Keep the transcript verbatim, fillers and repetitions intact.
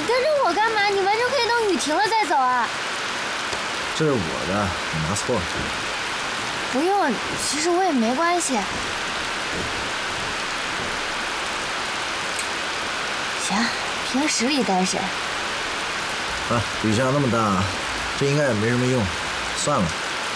跟着我干嘛？你完全可以等雨停了再走啊。 这是我的，你拿错了。 不用，其实我也没关系。行，平时里单身。 啊，雨下那么大，这应该也没什么用，算了。